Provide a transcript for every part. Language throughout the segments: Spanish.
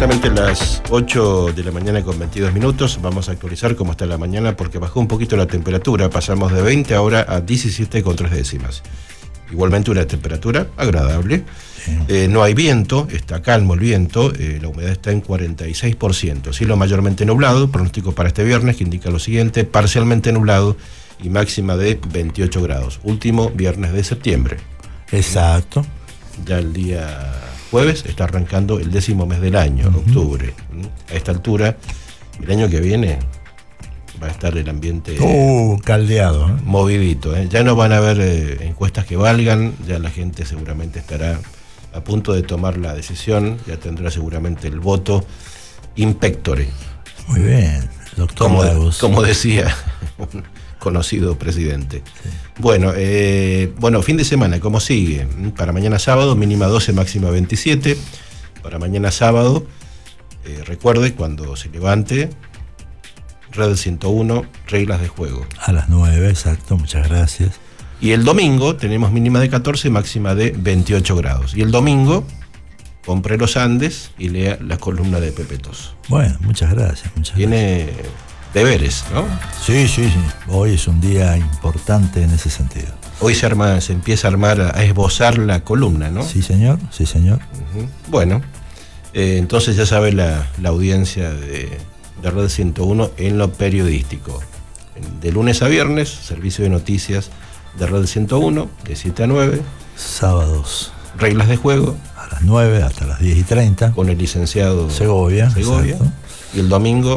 exactamente las 8 de la mañana con 22 minutos. Vamos a actualizar cómo está la mañana porque bajó un poquito la temperatura. Pasamos de 20 ahora a 17,3. Igualmente una temperatura agradable. No hay viento, está calmo el viento. La humedad está en 46%. Cielo mayormente nublado. Pronóstico para este viernes que indica lo siguiente: parcialmente nublado y máxima de 28 grados. Último viernes de septiembre. Exacto. Ya el día jueves está arrancando el 10º mes del año, octubre. A esta altura, el año que viene va a estar el ambiente caldeado, movidito. Ya no van a haber encuestas que valgan, ya la gente seguramente estará a punto de tomar la decisión, ya tendrá seguramente el voto in pectore. Muy bien, doctor Lagos. Como decía un conocido presidente. Sí. Bueno, fin de semana, ¿cómo sigue? Para mañana sábado, mínima 12, máxima 27. Para mañana sábado, recuerde, cuando se levante, Red 101, reglas de juego. A las 9, exacto, muchas gracias. Y el domingo tenemos mínima de 14, máxima de 28 grados. Y el domingo, compre los Andes y lea la columna de Pepe Tosso. Bueno, muchas gracias. Tiene deberes, ¿no? Sí. Hoy es un día importante en ese sentido. Hoy se empieza a armar, a esbozar la columna, ¿no? Sí, señor. Uh-huh. Bueno, entonces ya sabe la audiencia de Red 101 en lo periodístico. De lunes a viernes, servicio de noticias de Red 101, de 7 a 9. Sábados. Reglas de juego. A las 9 hasta las 10:30. Con el licenciado Segovia. Y el domingo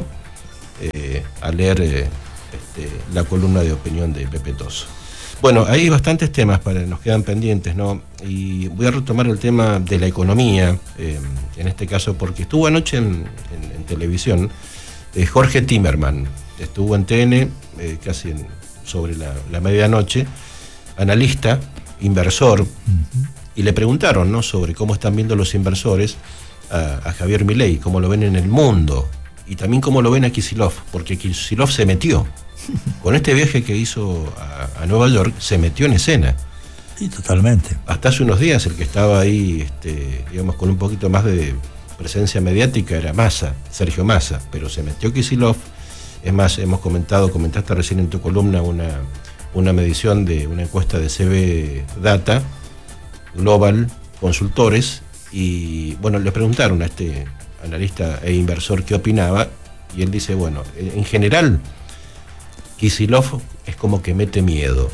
a leer la columna de opinión de Pepe Tosso. Bueno, hay bastantes temas nos quedan pendientes, ¿no? Y voy a retomar el tema de la economía, en este caso, porque estuvo anoche en televisión Jorge Timerman, estuvo en TN casi sobre la medianoche, analista, inversor, y le preguntaron, ¿no?, sobre cómo están viendo los inversores a Javier Milei, cómo lo ven en el mundo. Y también cómo lo ven a Kicillof, porque Kicillof se metió. Con este viaje que hizo a Nueva York, se metió en escena. Sí, totalmente. Hasta hace unos días el que estaba ahí, digamos, con un poquito más de presencia mediática era Sergio Massa, pero se metió Kicillof. Es más, comentaste recién en tu columna una medición de una encuesta de CB Data, Global Consultores, y bueno, le preguntaron a este analista e inversor qué opinaba, y él dice, bueno, en general Kicillof es como que mete miedo,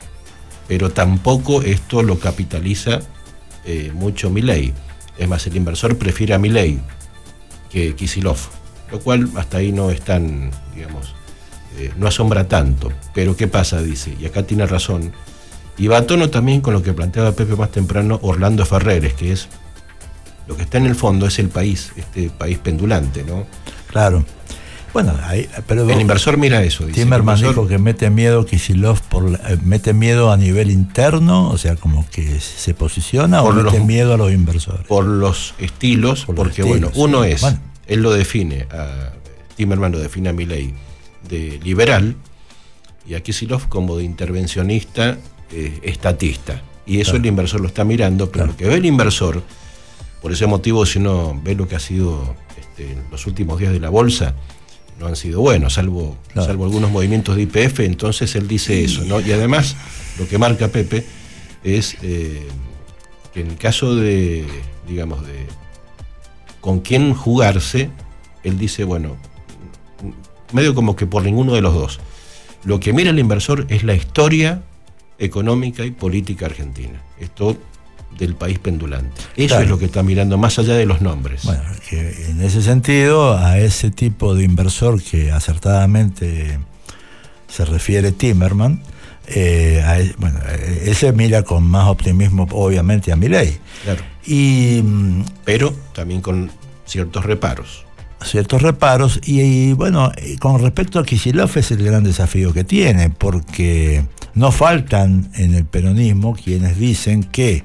pero tampoco esto lo capitaliza mucho Milei. Es más, el inversor prefiere a Milei que Kicillof, lo cual hasta ahí no es tan, digamos, no asombra tanto. Pero ¿qué pasa? Dice, y acá tiene razón, y va a tono también con lo que planteaba Pepe más temprano, Orlando Ferreres, que es lo que está en el fondo es el país, este país pendulante, ¿no? Claro. Bueno, pero el inversor mira eso. Dice, Timerman dijo que mete miedo Kicillof, mete miedo a nivel interno, o sea, como que se posiciona, o mete miedo a los inversores. Por los estilos, porque bueno, uno es, él lo define, Timerman lo define a Milei de liberal, y a Kicillof como de intervencionista, estatista. Y eso el inversor lo está mirando, pero lo que ve el inversor, por ese motivo, si uno ve lo que ha sido los últimos días de la bolsa, no han sido buenos, salvo algunos movimientos de YPF. Entonces él dice eso, ¿no? Y además, lo que marca Pepe es que en el caso de, digamos, de con quién jugarse, él dice, bueno, medio como que por ninguno de los dos. Lo que mira el inversor es la historia económica y política argentina. Esto del país pendulante. Eso es lo que está mirando, más allá de los nombres. Bueno, que en ese sentido, a ese tipo de inversor que acertadamente se refiere Timerman, ese mira con más optimismo, obviamente, a Milei. Claro. Pero también con ciertos reparos. Y bueno, con respecto a Kicillof es el gran desafío que tiene, porque no faltan en el peronismo quienes dicen que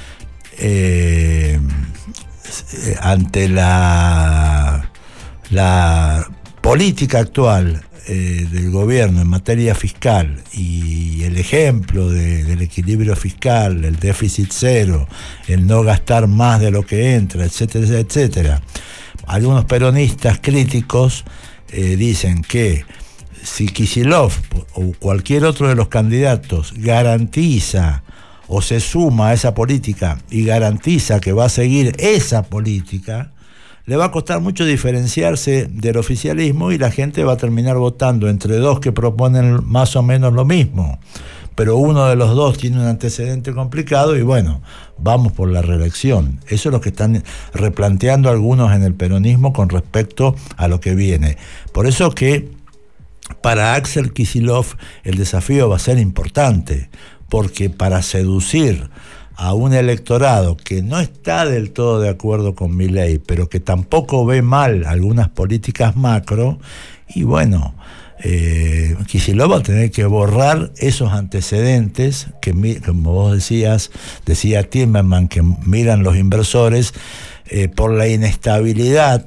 ante la política actual del gobierno en materia fiscal y el ejemplo del equilibrio fiscal, el déficit cero, el no gastar más de lo que entra, etcétera, etcétera, algunos peronistas críticos dicen que si Kicillof o cualquier otro de los candidatos garantiza o se suma a esa política y garantiza que va a seguir esa política, le va a costar mucho diferenciarse del oficialismo y la gente va a terminar votando entre dos que proponen más o menos lo mismo, pero uno de los dos tiene un antecedente complicado y bueno, vamos por la reelección. Eso es lo que están replanteando algunos en el peronismo con respecto a lo que viene. Por eso que para Axel Kicillof el desafío va a ser importante, porque para seducir a un electorado que no está del todo de acuerdo con Milei, pero que tampoco ve mal algunas políticas macro, y bueno, Kicillof va a tener que borrar esos antecedentes que, como vos decía Timmermans, que miran los inversores por la inestabilidad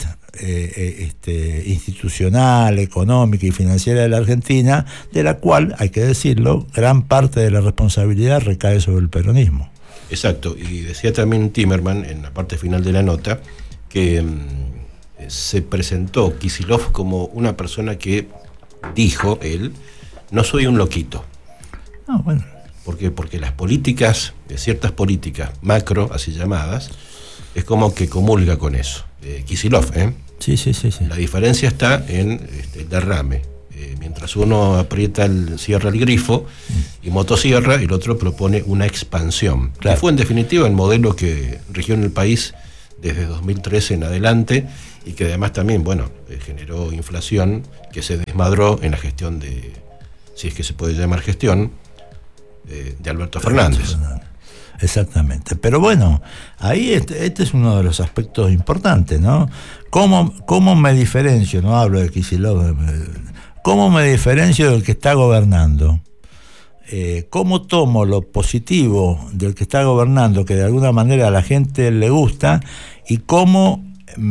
institucional, económica y financiera de la Argentina, de la cual, hay que decirlo, gran parte de la responsabilidad recae sobre el peronismo. Exacto, y decía también Timmermans en la parte final de la nota que se presentó Kicillof como una persona que dijo él, no soy un loquito. Bueno. ¿Por qué? Porque las políticas, ciertas políticas macro, así llamadas, es como que comulga con eso. Kicillof, Sí. La diferencia está en el derrame. Mientras uno aprieta cierra el grifo y motosierra, el otro propone una expansión. Claro. Que fue en definitiva el modelo que rigió en el país desde 2013 en adelante y que además también, generó inflación que se desmadró en la gestión de, si es que se puede llamar gestión, de Alberto Fernández. Exactamente. Pero bueno, ahí este es uno de los aspectos importantes, ¿no? ¿Cómo me diferencio? No hablo de Kicillof. ¿Cómo me diferencio del que está gobernando? ¿Cómo tomo lo positivo del que está gobernando, que de alguna manera a la gente le gusta, y cómo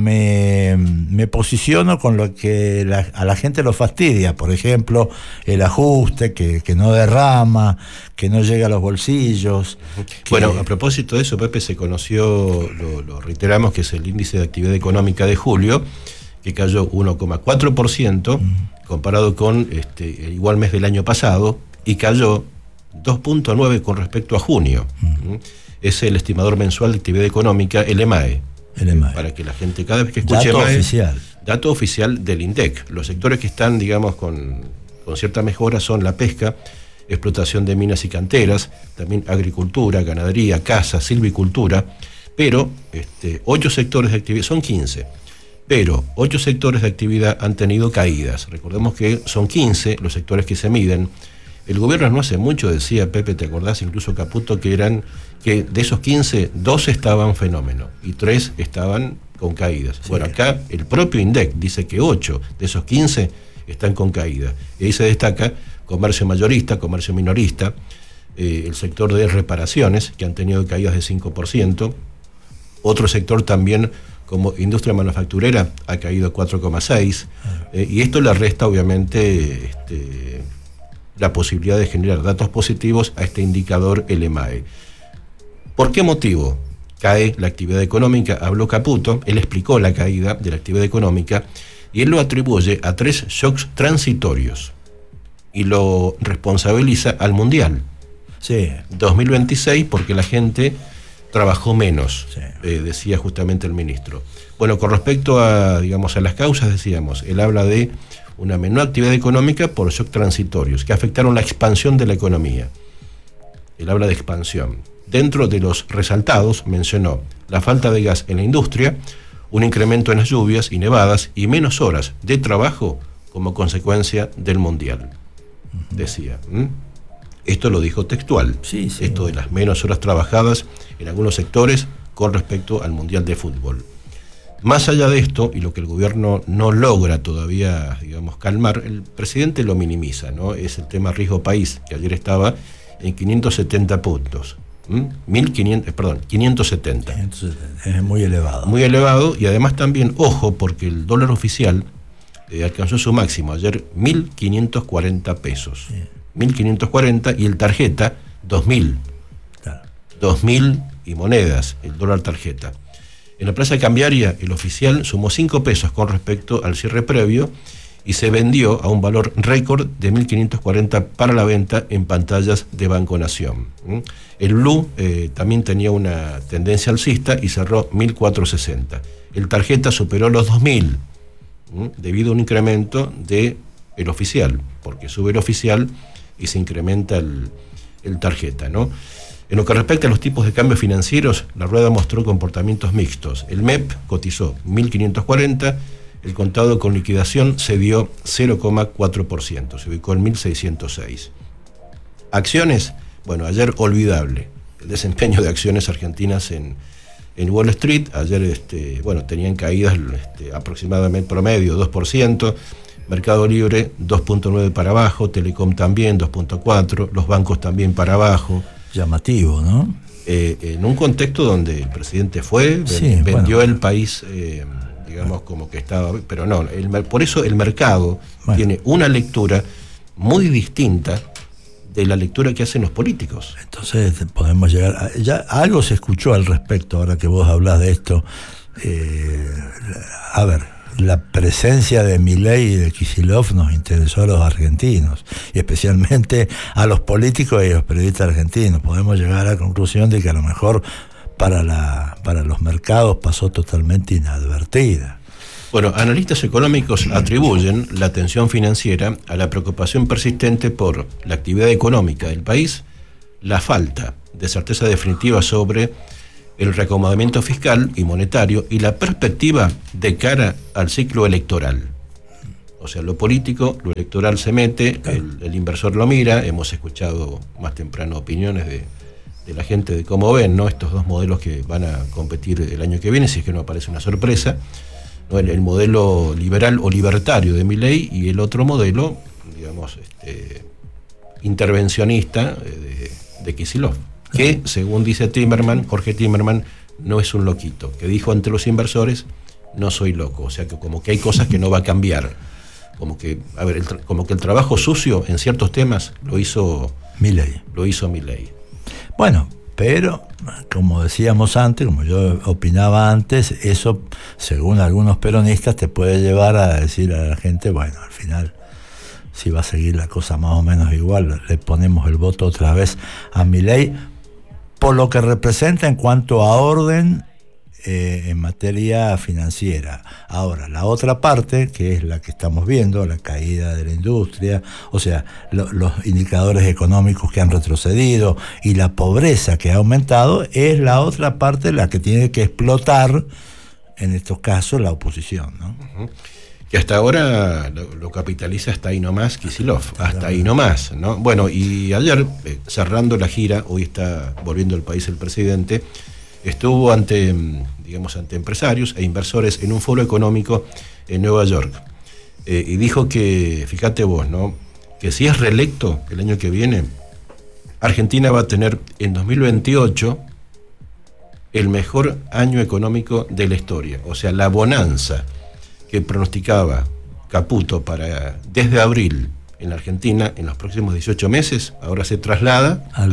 me posiciono con lo que a la gente lo fastidia? Por ejemplo, el ajuste, que no derrama, que no llega a los bolsillos. Bueno, a propósito de eso, Pepe, se conoció, lo reiteramos, que es el índice de actividad económica de julio, que cayó 1,4%, comparado con el igual mes del año pasado, y cayó 2,9% con respecto a junio. Es el estimador mensual de actividad económica, el EMAE. Para que la gente, cada vez que escuche dato oficial del INDEC. Los sectores que están, digamos, con cierta mejora son la pesca, explotación de minas y canteras, también agricultura, ganadería, caza, silvicultura, pero 8 sectores de actividad, son 15, pero 8 sectores de actividad han tenido caídas. Recordemos que son 15 los sectores que se miden. El gobierno no hace mucho decía, Pepe, ¿te acordás? Incluso Caputo, que de esos 15, 2 estaban fenómeno y 3 estaban con caídas. Sí. Bueno, acá el propio INDEC dice que 8 de esos 15 están con caída. Y ahí se destaca comercio mayorista, comercio minorista, el sector de reparaciones, que han tenido caídas de 5%. Otro sector también, como industria manufacturera, ha caído 4,6%. Y esto le resta, obviamente, la posibilidad de generar datos positivos a este indicador, el EMAE. ¿Por qué motivo cae la actividad económica? Habló Caputo, él explicó la caída de la actividad económica y él lo atribuye a 3 shocks transitorios y lo responsabiliza al Mundial. Sí. 2026 porque la gente trabajó menos, sí. Decía justamente el ministro. Bueno, con respecto a las causas, decíamos, él habla de una menor actividad económica por shocks transitorios que afectaron la expansión de la economía. Él habla de expansión. Dentro de los resaltados mencionó la falta de gas en la industria, un incremento en las lluvias y nevadas y menos horas de trabajo como consecuencia del Mundial. Decía. Esto lo dijo textual. Sí, esto de las menos horas trabajadas en algunos sectores con respecto al Mundial de Fútbol. Más allá de esto, y lo que el gobierno no logra todavía, calmar, el presidente lo minimiza, ¿no? Es el tema riesgo país, que ayer estaba en 570 puntos. 570. 570. Es muy elevado. Muy elevado, y además también, ojo, porque el dólar oficial alcanzó su máximo ayer, 1.540 pesos. Sí. 1.540, y el tarjeta, 2.000. Claro. 2.000 y monedas, el dólar tarjeta. En la plaza cambiaria, el oficial sumó 5 pesos con respecto al cierre previo y se vendió a un valor récord de 1.540 para la venta en pantallas de Banco Nación. El blue también tenía una tendencia alcista y cerró 1.460. El tarjeta superó los 2.000 debido a un incremento del oficial, porque sube el oficial y se incrementa el tarjeta, ¿no? En lo que respecta a los tipos de cambios financieros, la rueda mostró comportamientos mixtos. El MEP cotizó 1.540, el contado con liquidación cedió 0,4%, se ubicó en 1.606. Acciones, bueno, ayer olvidable. El desempeño de acciones argentinas en Wall Street, ayer tenían caídas aproximadamente promedio 2%, Mercado Libre 2.9 para abajo, Telecom también 2.4, los bancos también para abajo. Llamativo, ¿no? En un contexto donde el presidente vendió el país, digamos, como que estaba, pero no, por eso el mercado tiene una lectura muy distinta de la lectura que hacen los políticos. Entonces podemos llegar ya algo se escuchó al respecto ahora que vos hablas de esto. A ver, la presencia de Milei y de Kicillof nos interesó a los argentinos, y especialmente a los políticos y a los periodistas argentinos. Podemos llegar a la conclusión de que a lo mejor para los mercados pasó totalmente inadvertida. Bueno, analistas económicos atribuyen la tensión financiera a la preocupación persistente por la actividad económica del país, la falta de certeza definitiva sobre el reacomodamiento fiscal y monetario y la perspectiva de cara al ciclo electoral. O sea, lo político, lo electoral se mete, el inversor lo mira. Hemos escuchado más temprano opiniones de la gente de cómo ven, ¿no?, estos dos modelos que van a competir el año que viene, si es que no aparece una sorpresa, ¿no? El modelo liberal o libertario de Milei y el otro modelo, digamos, intervencionista de Kicillof, que según dice Jorge Timerman, no es un loquito, que dijo ante los inversores: no soy loco. O sea, que como que hay cosas que no va a cambiar, como que el trabajo sucio en ciertos temas lo hizo Milei. Bueno, pero como decíamos antes, como yo opinaba antes, eso, según algunos peronistas, te puede llevar a decir a la gente, bueno, al final, si va a seguir la cosa más o menos igual, le ponemos el voto otra vez a Milei, por lo que representa en cuanto a orden en materia financiera. Ahora, la otra parte, que es la que estamos viendo, la caída de la industria, o sea, los indicadores económicos que han retrocedido y la pobreza que ha aumentado, es la otra parte la que tiene que explotar, en estos casos, la oposición, ¿no? Uh-huh. Que hasta ahora lo capitaliza hasta ahí nomás Kicillof, hasta ahí nomás, ¿no? Bueno, y ayer, cerrando la gira, hoy está volviendo al país el presidente, estuvo ante empresarios e inversores en un foro económico en Nueva York, y dijo que, fíjate vos, ¿no?, que si es reelecto el año que viene, Argentina va a tener en 2028 el mejor año económico de la historia. O sea, la bonanza que pronosticaba Caputo desde abril en la Argentina en los próximos 18 meses, ahora se traslada al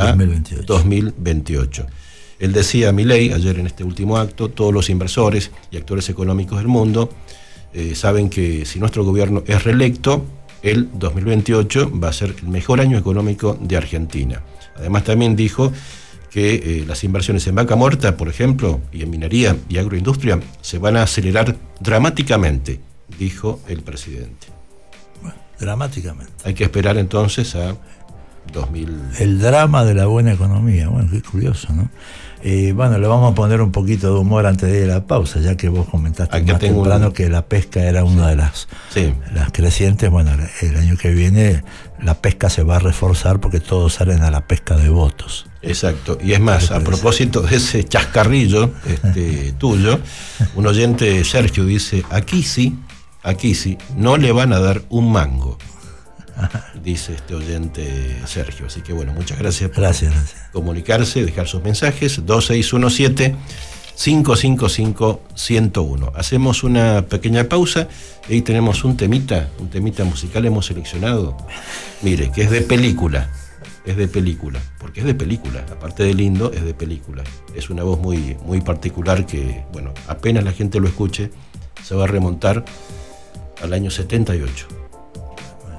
2028. Él decía, Milei, ayer en este último acto, todos los inversores y actores económicos del mundo saben que si nuestro gobierno es reelecto, el 2028 va a ser el mejor año económico de Argentina. Además también dijo que las inversiones en vaca muerta, por ejemplo, y en minería y agroindustria, se van a acelerar dramáticamente, dijo el presidente. Bueno, dramáticamente. Hay que esperar entonces a 2000. El drama de la buena economía, bueno, qué curioso, ¿no? Bueno, le vamos a poner un poquito de humor antes de ir a la pausa, ya que vos comentaste más temprano que la pesca era una de las crecientes. Bueno, el año que viene la pesca se va a reforzar porque todos salen a la pesca de votos. Exacto, y es más, a propósito de ese chascarrillo tuyo, un oyente, Sergio, dice, aquí sí, no le van a dar un mango, dice este oyente Sergio. Así que bueno, muchas gracias por comunicarse, dejar sus mensajes, 2617-555-101. Hacemos una pequeña pausa y ahí tenemos un temita musical hemos seleccionado, mire, que es de película. es de película, porque es de película, aparte de lindo, es de película. Es una voz muy, muy particular que, bueno, apenas la gente lo escuche, se va a remontar al año 78.